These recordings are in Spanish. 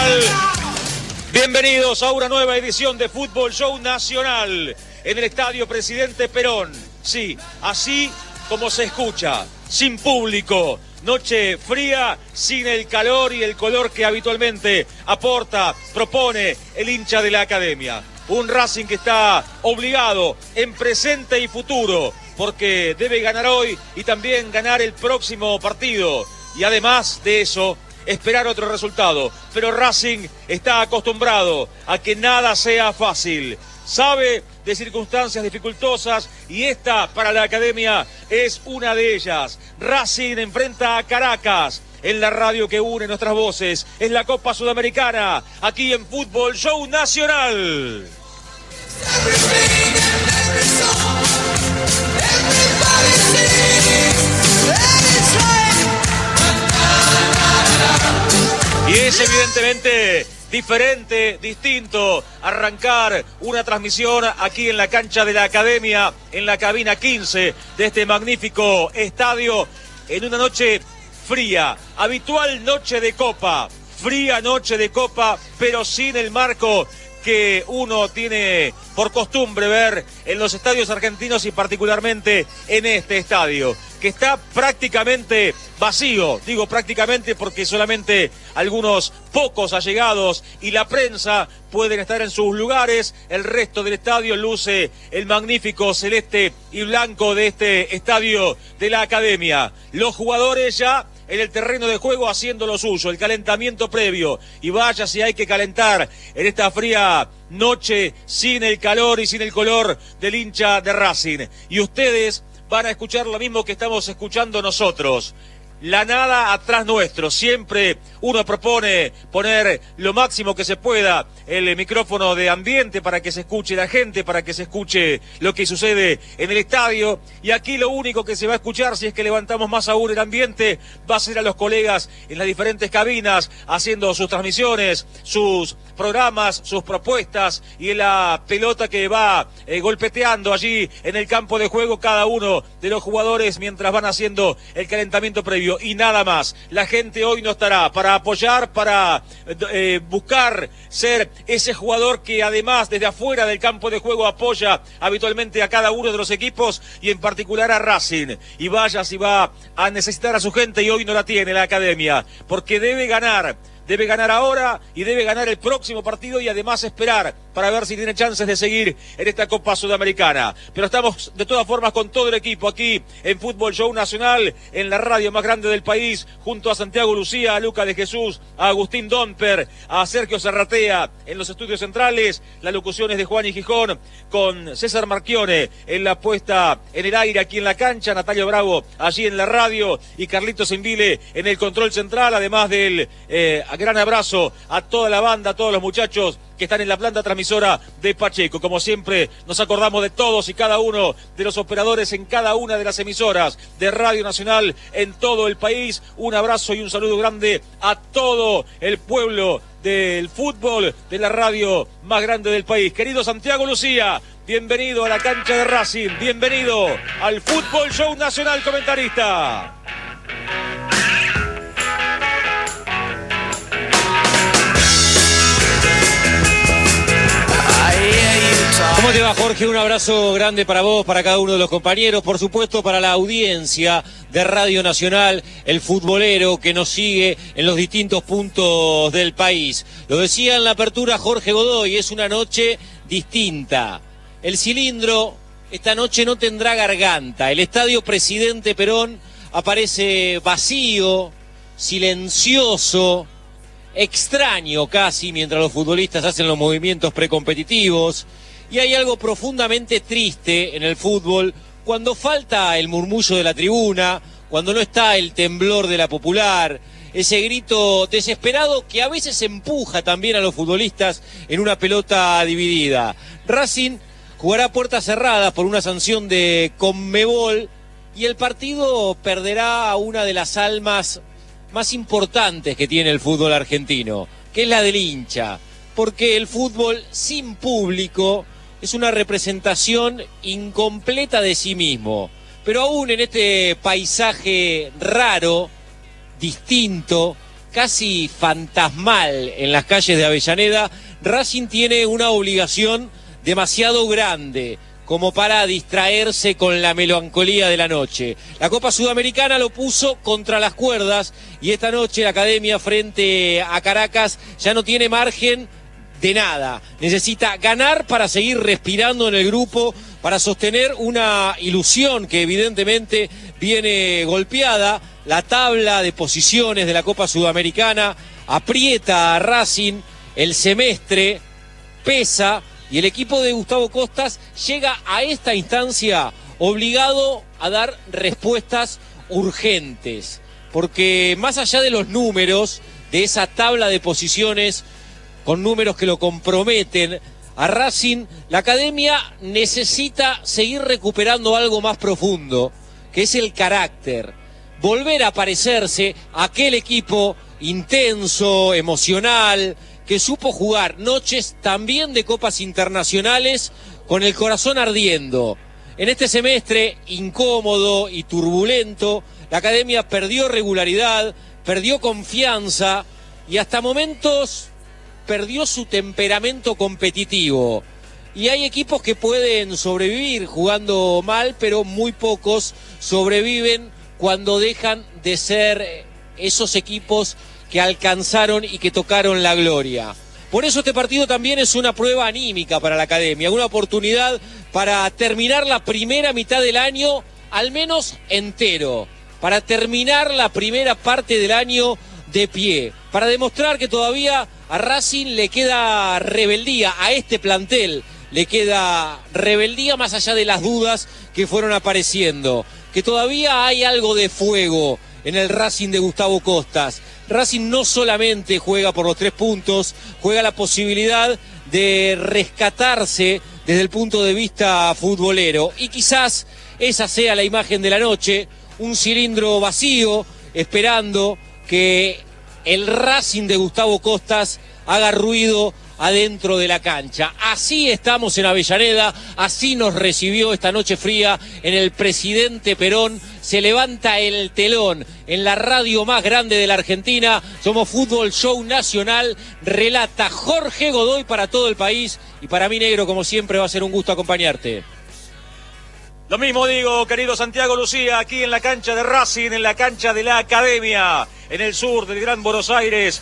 tal? Bienvenidos a una nueva edición de Fútbol Show Nacional en el Estadio Presidente Perón. Sí, así como se escucha, sin público, noche fría, sin el calor y el color que habitualmente aporta, propone el hincha de la academia. Un Racing que está obligado en presente y futuro, porque debe ganar hoy y también ganar el próximo partido. Y además de eso, esperar otro resultado. Pero Racing está acostumbrado a que nada sea fácil. Sabe de circunstancias dificultosas y esta para la academia es una de ellas. Racing enfrenta a Caracas. En la radio que une nuestras voces es la Copa Sudamericana, aquí en Fútbol Show Nacional. Y es evidentemente diferente, distinto, arrancar una transmisión aquí en la cancha de la academia, en la cabina 15 de este magnífico estadio, en una noche fría, habitual noche de copa, fría noche de copa, pero sin el marco que uno tiene por costumbre ver en los estadios argentinos y particularmente en este estadio, que está prácticamente vacío. Digo prácticamente porque solamente algunos pocos allegados y la prensa pueden estar en sus lugares. El resto del estadio luce el magnífico celeste y blanco de este estadio de la academia. Los jugadores ya en el terreno de juego haciendo lo suyo, el calentamiento previo. Y vaya si hay que calentar en esta fría noche sin el calor y sin el color del hincha de Racing. Y ustedes van a escuchar lo mismo que estamos escuchando nosotros. La nada atrás nuestro. Siempre uno propone poner lo máximo que se pueda el micrófono de ambiente para que se escuche la gente, para que se escuche lo que sucede en el estadio. Y aquí lo único que se va a escuchar, si es que levantamos más aún el ambiente, va a ser a los colegas en las diferentes cabinas haciendo sus transmisiones, sus programas, sus propuestas y en la pelota que va golpeteando allí en el campo de juego cada uno de los jugadores mientras van haciendo el calentamiento previo. Y nada más. La gente hoy no estará para apoyar, para buscar ser ese jugador que además desde afuera del campo de juego apoya habitualmente a cada uno de los equipos y en particular a Racing. Y vaya si va a necesitar a su gente y hoy no la tiene la academia, porque debe ganar. Debe ganar ahora y debe ganar el próximo partido y además esperar para ver si tiene chances de seguir en esta Copa Sudamericana. Pero estamos de todas formas con todo el equipo aquí en Fútbol Show Nacional, en la radio más grande del país, junto a Santiago Lucía, a Luca de Jesús, a Agustín Domper, a Sergio Serratea en los estudios centrales, las locuciones de Juan y Gijón, con César Marchione en la puesta en el aire aquí en la cancha, Natalio Bravo allí en la radio y Carlitos Invile en el control central, además del gran abrazo a toda la banda, a todos los muchachos que están en la planta transmisora de Pacheco. Como siempre, nos acordamos de todos y cada uno de los operadores en cada una de las emisoras de Radio Nacional en todo el país. Un abrazo y un saludo grande a todo el pueblo del fútbol de la radio más grande del país. Querido Santiago Lucía, bienvenido a la cancha de Racing, bienvenido al Fútbol Show Nacional, comentarista. ¿Cómo te va, Jorge? Un abrazo grande para vos, para cada uno de los compañeros, por supuesto para la audiencia de Radio Nacional, el futbolero que nos sigue en los distintos puntos del país. Lo decía en la apertura Jorge Godoy, es una noche distinta. El cilindro esta noche no tendrá garganta. El Estadio Presidente Perón aparece vacío, silencioso, extraño casi, mientras los futbolistas hacen los movimientos precompetitivos. Y hay algo profundamente triste en el fútbol cuando falta el murmullo de la tribuna, cuando no está el temblor de la popular, ese grito desesperado que a veces empuja también a los futbolistas en una pelota dividida. Racing jugará a puertas cerradas por una sanción de Conmebol y el partido perderá a una de las almas más importantes que tiene el fútbol argentino, que es la del hincha, porque el fútbol sin público es una representación incompleta de sí mismo. Pero aún en este paisaje raro, distinto, casi fantasmal en las calles de Avellaneda, Racing tiene una obligación demasiado grande como para distraerse con la melancolía de la noche. La Copa Sudamericana lo puso contra las cuerdas y esta noche la Academia frente a Caracas ya no tiene margen de nada. Necesita ganar para seguir respirando en el grupo, para sostener una ilusión que evidentemente viene golpeada. La tabla de posiciones de la Copa Sudamericana aprieta a Racing, el semestre pesa y el equipo de Gustavo Costas llega a esta instancia obligado a dar respuestas urgentes, porque más allá de los números de esa tabla de posiciones con números que lo comprometen a Racing, la Academia necesita seguir recuperando algo más profundo, que es el carácter. Volver a parecerse a aquel equipo intenso, emocional, que supo jugar noches también de copas internacionales con el corazón ardiendo. En este semestre incómodo y turbulento, la Academia perdió regularidad, perdió confianza y hasta momentos perdió su temperamento competitivo. Y hay equipos que pueden sobrevivir jugando mal, pero muy pocos sobreviven cuando dejan de ser esos equipos que alcanzaron y que tocaron la gloria. Por eso este partido también es una prueba anímica para la Academia, una oportunidad para terminar la primera mitad del año al menos entero, para terminar la primera parte del año de pie, para demostrar que todavía a Racing le queda rebeldía, a este plantel le queda rebeldía más allá de las dudas que fueron apareciendo, que todavía hay algo de fuego en el Racing de Gustavo Costas. Racing no solamente juega por los 3 puntos, juega la posibilidad de rescatarse desde el punto de vista futbolero. Y quizás esa sea la imagen de la noche, un cilindro vacío, esperando que el Racing de Gustavo Costas haga ruido adentro de la cancha. Así estamos en Avellaneda, así nos recibió esta noche fría en el Presidente Perón. Se levanta el telón en la radio más grande de la Argentina. Somos Fútbol Show Nacional. Relata Jorge Godoy para todo el país. Y para mí, negro, como siempre, va a ser un gusto acompañarte. Lo mismo digo, querido Santiago Lucía, aquí en la cancha de Racing, en la cancha de la Academia, en el sur del Gran Buenos Aires,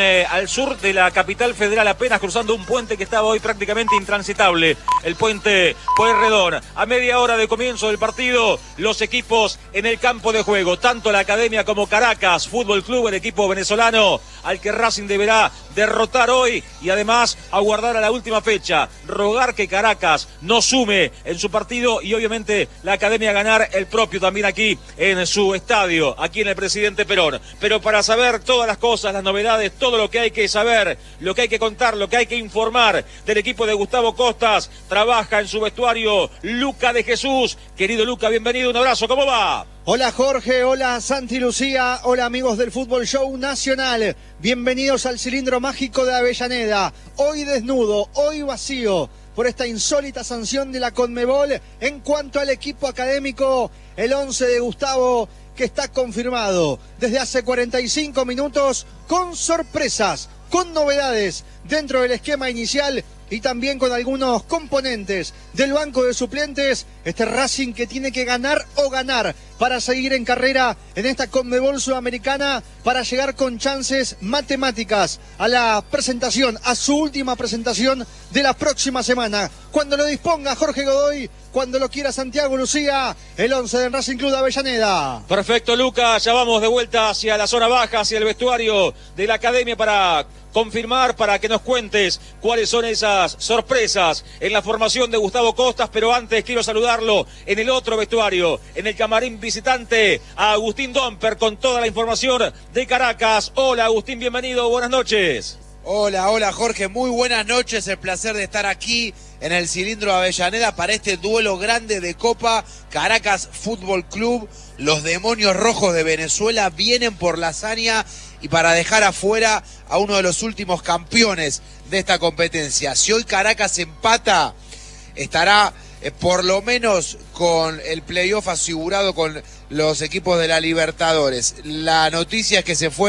al sur de la capital federal, apenas cruzando un puente que estaba hoy prácticamente intransitable, el puente Pueyrredón. A media hora de comienzo del partido, los equipos en el campo de juego, tanto la Academia como Caracas Fútbol Club, el equipo venezolano, al que Racing deberá derrotar hoy y además aguardar a la última fecha, rogar que Caracas no sume en su partido y obviamente la Academia ganar el propio también aquí en su estadio, aquí en el Presidente Perón. Pero para saber todas las cosas, las novedades, todo lo que hay que saber, lo que hay que contar, lo que hay que informar del equipo de Gustavo Costas, trabaja en su vestuario Luca de Jesús. Querido Luca, bienvenido, un abrazo, ¿cómo va? Hola Jorge, hola Santi Lucía, hola amigos del Fútbol Show Nacional. Bienvenidos al cilindro mágico de Avellaneda. Hoy desnudo, hoy vacío, por esta insólita sanción de la Conmebol en cuanto al equipo académico, el 11 de Gustavo, que está confirmado desde hace 45 minutos con sorpresas, con novedades dentro del esquema inicial y también con algunos componentes del banco de suplentes. Este Racing que tiene que ganar o ganar para seguir en carrera en esta Conmebol Sudamericana, para llegar con chances matemáticas a la presentación, a su última presentación de la próxima semana. Cuando lo disponga Jorge Godoy, cuando lo quiera Santiago Lucía, el 11 del Racing Club de Avellaneda. Perfecto, Lucas, ya vamos de vuelta hacia la zona baja, hacia el vestuario de la Academia para confirmar, para que nos cuentes cuáles son esas sorpresas en la formación de Gustavo Costas, pero antes quiero saludarlo en el otro vestuario, en el camarín visitante, a Agustín Domper con toda la información de Caracas. Hola Agustín, bienvenido, buenas noches. Hola Jorge, muy buenas noches, el placer de estar aquí en el cilindro de Avellaneda para este duelo grande de Copa. Caracas Fútbol Club, los demonios rojos de Venezuela vienen por la hazaña y para dejar afuera a uno de los últimos campeones de esta competencia. Si hoy Caracas empata, estará por lo menos con el playoff asegurado con los equipos de la Libertadores. La noticia es que se fue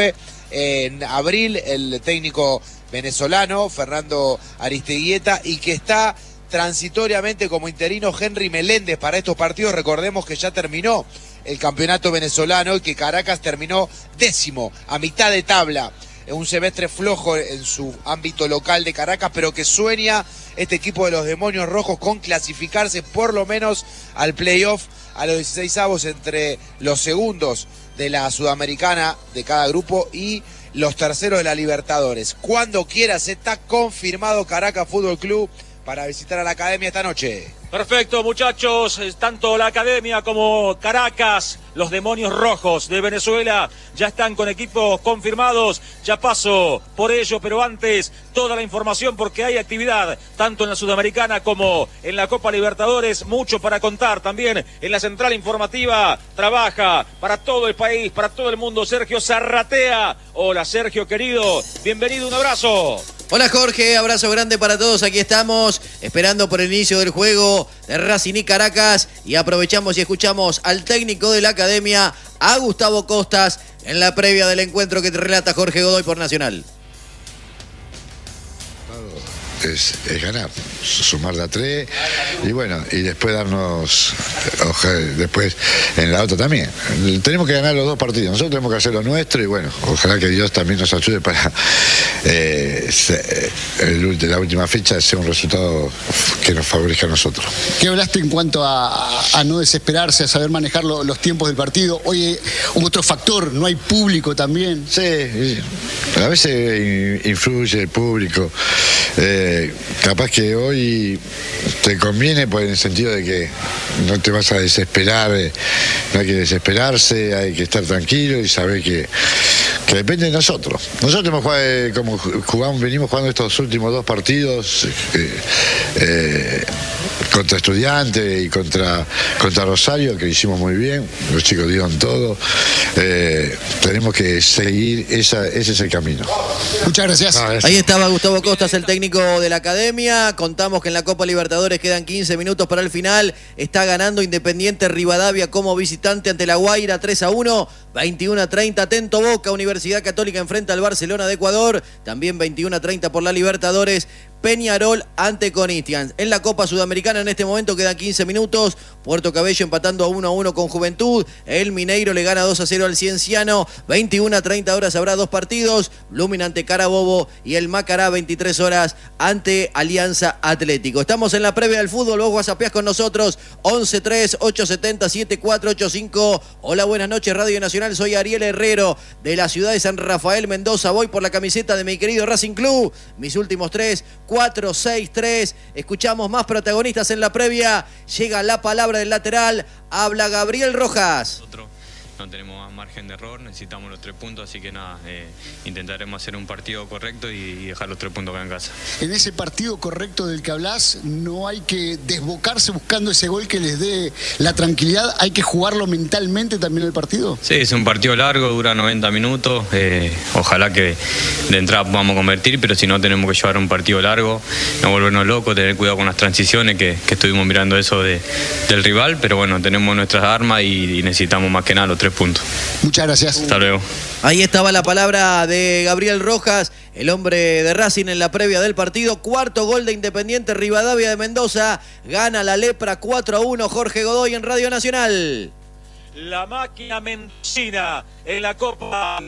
en abril el técnico venezolano Fernando Aristeguieta y que está transitoriamente como interino Henry Meléndez para estos partidos. Recordemos que ya terminó el campeonato venezolano y que Caracas terminó 10º, a mitad de tabla. Un semestre flojo en su ámbito local de Caracas, pero que sueña este equipo de los Demonios Rojos con clasificarse por lo menos al playoff, a los 16avos entre los segundos de la Sudamericana de cada grupo y los terceros de la Libertadores. Cuando quieras, está confirmado Caracas Fútbol Club para visitar a la Academia esta noche. Perfecto, muchachos, tanto la Academia como Caracas, los Demonios Rojos de Venezuela, ya están con equipos confirmados. Ya paso por ello, pero antes toda la información porque hay actividad tanto en la Sudamericana como en la Copa Libertadores. Mucho para contar también en la central informativa. Trabaja para todo el país, para todo el mundo, Sergio Zarratea. Hola, Sergio, querido, bienvenido, un abrazo. Hola Jorge, abrazo grande para todos, aquí estamos esperando por el inicio del juego de Racing y Caracas y aprovechamos y escuchamos al técnico de la Academia, a Gustavo Costas, en la previa del encuentro que te relata Jorge Godoy por Nacional. Es ganar, sumar de a 3 y bueno, y después darnos, después en la otra también. Tenemos que ganar los 2 partidos, nosotros tenemos que hacer lo nuestro y bueno, ojalá que Dios también nos ayude para la última fecha sea un resultado que nos favorezca a nosotros. ¿Qué hablaste en cuanto a no desesperarse, a saber manejar los tiempos del partido? Oye, otro factor, no hay público también. Sí, a veces influye el público. Capaz que hoy te conviene por el sentido de que no te vas a desesperar, no hay que desesperarse, hay que estar tranquilo y saber que depende de nosotros. Nosotros hemos jugado, venimos jugando estos últimos 2 partidos contra Estudiantes y contra Rosario, que hicimos muy bien, los chicos dieron todo. Tenemos que seguir, ese es el camino. Muchas gracias. Ahí estaba Gustavo Costas, el técnico de la Academia. Contamos que en la Copa Libertadores quedan 15 minutos para el final. Está ganando Independiente Rivadavia como visitante ante La Guaira 3-1, 21-30. Atento Boca, Universidad Católica enfrenta al Barcelona de Ecuador, también 21-30 por la Libertadores. Peñarol ante Corinthians. En la Copa Sudamericana en este momento quedan 15 minutos. Puerto Cabello empatando a 1-1 con Juventud. El Mineiro le gana 2-0 al Cienciano. 21-30 horas habrá 2 partidos. Blooming ante Carabobo y el Macará 23 horas ante Alianza Atlético. Estamos en la previa del fútbol. Vos whatsappeás con nosotros 11-3-870-7485. Hola, buenas noches Radio Nacional. Soy Ariel Herrero de la ciudad de San Rafael, Mendoza. Voy por la camiseta de mi querido Racing Club. Mis últimos 3, 4, 6, 3. Escuchamos más protagonistas en la previa. Llega la palabra del lateral. Habla Gabriel Rojas. No tenemos más margen de error, necesitamos los 3 puntos, así que nada, intentaremos hacer un partido correcto y dejar los 3 puntos acá en casa. En ese partido correcto del que hablás, no hay que desbocarse buscando ese gol que les dé la tranquilidad, hay que jugarlo mentalmente también el partido. Sí, es un partido largo, dura 90 minutos, ojalá que de entrada podamos convertir, pero si no tenemos que llevar un partido largo, no volvernos locos, tener cuidado con las transiciones, que estuvimos mirando eso del rival, pero bueno, tenemos nuestras armas y necesitamos más que nada los 3 puntos. Muchas gracias. Hasta luego. Ahí estaba la palabra de Gabriel Rojas, el hombre de Racing en la previa del partido. 4º gol de Independiente Rivadavia de Mendoza. Gana la Lepra 4-1. Jorge Godoy en Radio Nacional. La máquina mendocina en la Copa